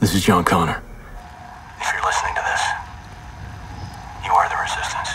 This is John Connor. If you're listening to this, you are the resistance.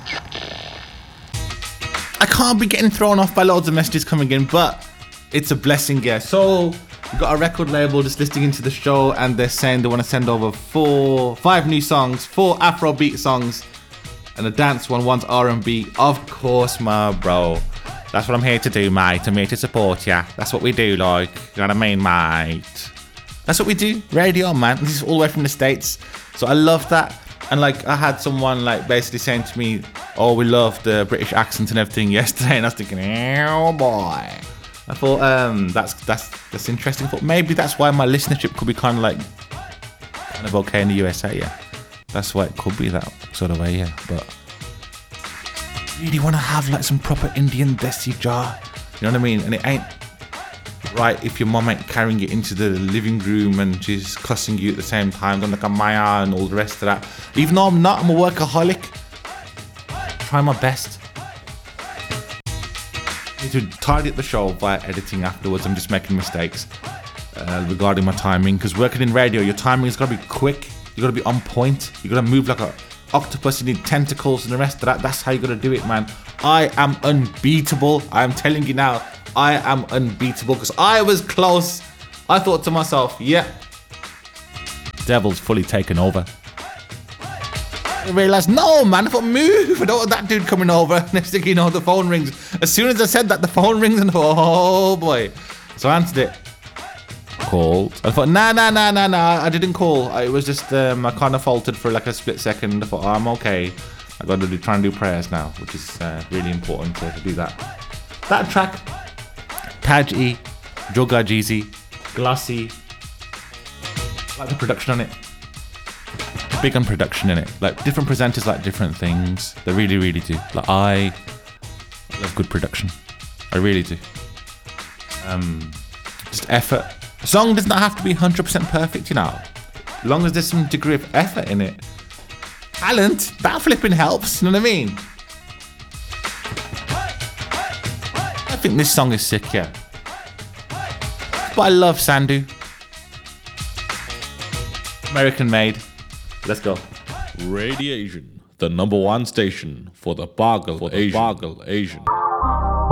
I can't be getting thrown off by loads of messages coming in, but it's a blessing, yeah. So we got a record label just listening into the show, and they're saying they want to send over 5 new songs, 4 Afrobeat songs, and a dance one. One's R&B. Of course, my bro. That's what I'm here to do, mate. I'm here to support ya. That's what we do, like. You know what I mean, mate? That's what we do. Radio, man. This is all the way from the States. So I love that. And like, I had someone like basically saying to me, oh, we love the British accent and everything yesterday. And I was thinking, oh boy. I thought, that's interesting. I thought maybe that's why my listenership could be kind of okay in the USA, yeah. That's why it could be that sort of way, yeah. But really want to have like some proper Indian desi jar. You know what I mean? And it ain't right if your mum ain't carrying it into the living room and she's cussing you at the same time, going like a Maya and all the rest of that. Even though I'm not, I'm a workaholic. Try my best. I need to tidy up the show via editing afterwards. I'm just making mistakes regarding my timing, because working in radio, your timing has got to be quick. You got to be on point. You got to move like a octopus. You need tentacles and the rest of that. That's how you got to do it, man. I am unbeatable. I am telling you now, I am unbeatable, because I was close. I thought to myself, yeah, devil's fully taken over. I realised, no, man, I thought, move. I don't want that dude coming over. Next thing you know, the phone rings. As soon as I said that, the phone rings, and I thought, oh boy. So I answered it. Called. I thought, nah, I didn't call. It was just, I kind of faltered for like a split second. I thought, oh, I'm okay. I got to try and do prayers now, which is really important to do that. That track, Taj E, Joga Jeezy, Glossy. I like the production on it. Big on production in it. Like, different presenters like different things. They really, really do. Like, I love good production. I really do. Just effort. A song does not have to be 100% perfect, you know. As long as there's some degree of effort in it. Talent, that flipping helps, you know what I mean? I think this song is sick, yeah. But I love Sandhu. American made. Let's go. Radiation, the #1 station for the Bargle Asian.